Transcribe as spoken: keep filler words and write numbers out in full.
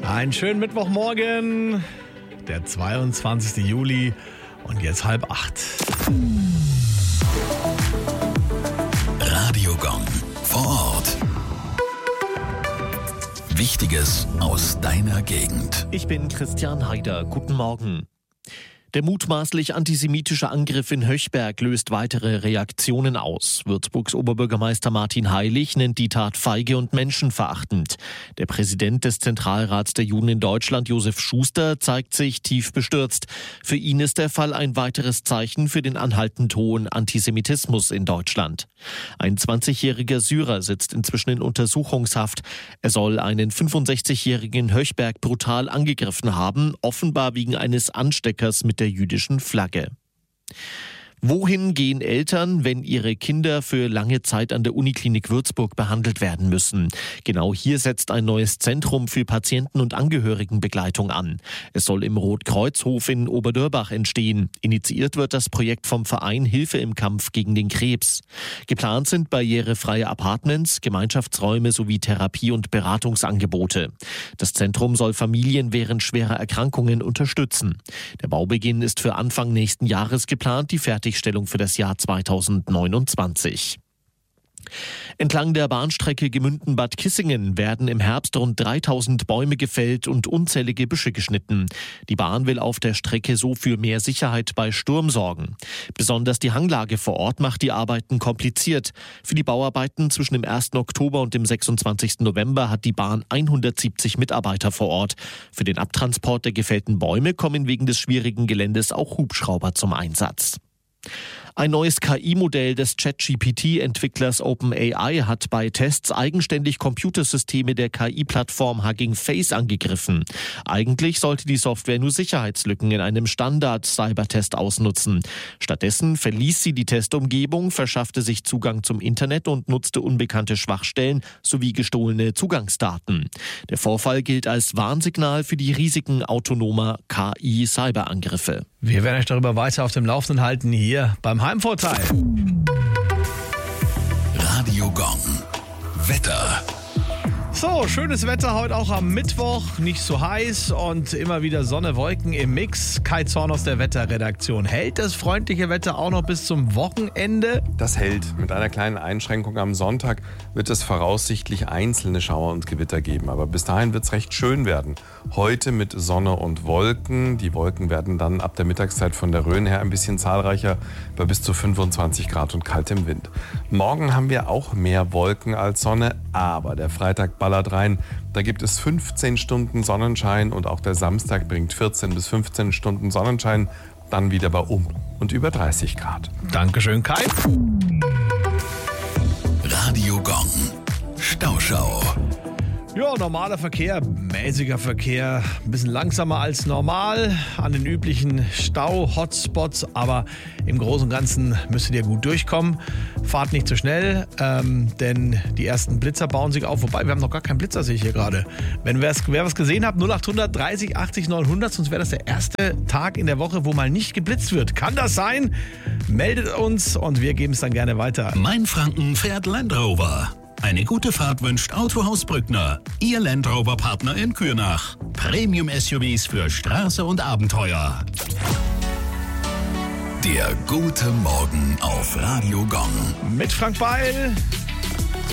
Einen schönen Mittwochmorgen, der zweiundzwanzigste Juli und jetzt halb acht. Radio Gong vor Ort. Wichtiges aus deiner Gegend. Ich bin Christian Heider. Guten Morgen. Der mutmaßlich antisemitische Angriff in Höchberg löst weitere Reaktionen aus. Würzburgs Oberbürgermeister Martin Heilig nennt die Tat feige und menschenverachtend. Der Präsident des Zentralrats der Juden in Deutschland, Josef Schuster, zeigt sich tief bestürzt. Für ihn ist der Fall ein weiteres Zeichen für den anhaltend hohen Antisemitismus in Deutschland. Ein zwanzigjähriger Syrer sitzt inzwischen in Untersuchungshaft. Er soll einen fünfundsechzigjährigen in Höchberg brutal angegriffen haben, offenbar wegen eines Ansteckers mit der jüdischen Flagge. Wohin gehen Eltern, wenn ihre Kinder für lange Zeit an der Uniklinik Würzburg behandelt werden müssen? Genau hier setzt ein neues Zentrum für Patienten- und Angehörigenbegleitung an. Es soll im Rotkreuzhof in Oberdörbach entstehen. Initiiert wird das Projekt vom Verein Hilfe im Kampf gegen den Krebs. Geplant sind barrierefreie Apartments, Gemeinschaftsräume sowie Therapie- und Beratungsangebote. Das Zentrum soll Familien während schwerer Erkrankungen unterstützen. Der Baubeginn ist für Anfang nächsten Jahres geplant, die Fertigstellung für das Jahr zweitausendneunundzwanzig. Entlang der Bahnstrecke Gemünden-Bad Kissingen werden im Herbst rund dreitausend Bäume gefällt und unzählige Büsche geschnitten. Die Bahn will auf der Strecke so für mehr Sicherheit bei Sturm sorgen. Besonders die Hanglage vor Ort macht die Arbeiten kompliziert. Für die Bauarbeiten zwischen dem ersten Oktober und dem sechsundzwanzigsten November hat die Bahn hundertsiebzig Mitarbeiter vor Ort. Für den Abtransport der gefällten Bäume kommen wegen des schwierigen Geländes auch Hubschrauber zum Einsatz. Ein neues K I-Modell des ChatGPT-Entwicklers OpenAI hat bei Tests eigenständig Computersysteme der K I-Plattform Hugging Face angegriffen. Eigentlich sollte die Software nur Sicherheitslücken in einem Standard-Cybertest ausnutzen. Stattdessen verließ sie die Testumgebung, verschaffte sich Zugang zum Internet und nutzte unbekannte Schwachstellen sowie gestohlene Zugangsdaten. Der Vorfall gilt als Warnsignal für die Risiken autonomer K I-Cyberangriffe. Wir werden euch darüber weiter auf dem Laufenden halten hier beim Heimvorteil. Radio Gong. Wetter. So, schönes Wetter heute auch am Mittwoch, nicht so heiß und immer wieder Sonne, Wolken im Mix. Kai Zorn aus der Wetterredaktion. Hält das freundliche Wetter auch noch bis zum Wochenende? Das hält. Mit einer kleinen Einschränkung am Sonntag wird es voraussichtlich einzelne Schauer und Gewitter geben. Aber bis dahin wird es recht schön werden. Heute mit Sonne und Wolken. Die Wolken werden dann ab der Mittagszeit von der Rhön her ein bisschen zahlreicher, bei bis zu fünfundzwanzig Grad und kaltem Wind. Morgen haben wir auch mehr Wolken als Sonne, aber der Freitag ballert rein. Da gibt es fünfzehn Stunden Sonnenschein und auch der Samstag bringt vierzehn bis fünfzehn Stunden Sonnenschein, dann wieder bei um und über dreißig Grad. Dankeschön, Kai. Radio Gong. Stauschau. Ja, normaler Verkehr, mäßiger Verkehr, ein bisschen langsamer als normal an den üblichen Stau-Hotspots, aber im Großen und Ganzen müsstet ihr gut durchkommen. Fahrt nicht zu schnell, ähm, denn die ersten Blitzer bauen sich auf. Wobei, wir haben noch gar keinen Blitzer, sehe ich hier gerade. Wenn wer was gesehen hat, null acht hundert dreißig achtzig neunhundert, sonst wäre das der erste Tag in der Woche, wo mal nicht geblitzt wird. Kann das sein? Meldet uns und wir geben es dann gerne weiter. Mainfranken fährt Land Rover. Eine gute Fahrt wünscht Autohaus Brückner, Ihr Land Rover Partner in Kürnach. Premium-S U Vs für Straße und Abenteuer. Der gute Morgen auf Radio Gong. Mit Frank Beil.